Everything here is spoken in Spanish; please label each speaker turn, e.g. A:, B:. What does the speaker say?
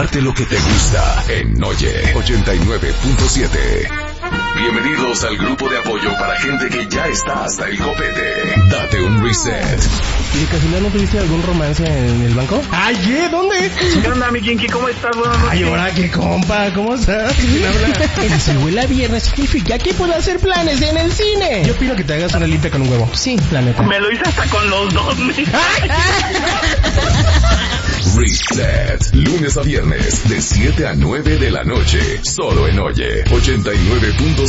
A: Comparte lo que te gusta en Oye 89.7. Bienvenidos al grupo de apoyo para gente que ya está hasta el copete. Date un reset.
B: ¿Y de casualidad no tuviste algún romance en el banco?
C: ¡Ay, qué! ¿Dónde?
D: ¿Qué onda, mi Kinky? ¿Cómo estás? Buenas noches.
C: Ay, ahora qué compa, ¿cómo estás? ¿Quién habla?
B: El se huele a viernes significa que puedo hacer planes en el cine.
C: Yo opino que te hagas una limpia con un huevo.
B: Sí, la neta.
D: Me lo hice hasta con los dos,
A: Reset. Lunes a viernes de 7 a 9 de la noche. Solo en Oye 89.7.